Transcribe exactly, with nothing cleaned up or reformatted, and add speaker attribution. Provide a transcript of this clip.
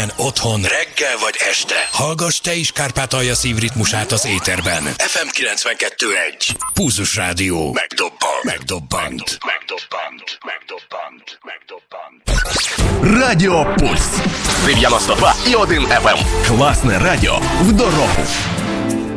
Speaker 1: legyen otthon, reggel vagy este. Hallgass te is Kárpátalja szívritmusát az éterben. ef em kilencvenkettő egy. Pulzus Rádió. Megdobbant. Megdobbant. Megdobbant. Megdobbant. Megdobbant.
Speaker 2: Радіо Пульс. дев'яносто два і один еф ем. Класне радіо в дорогу.